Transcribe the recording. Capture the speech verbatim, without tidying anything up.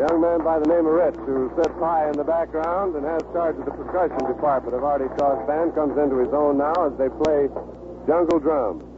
A young man by the name of Ritz, who sits high in the background and has charge of the percussion department of Artie Shaw's band, comes into his own now as they play Jungle Drum.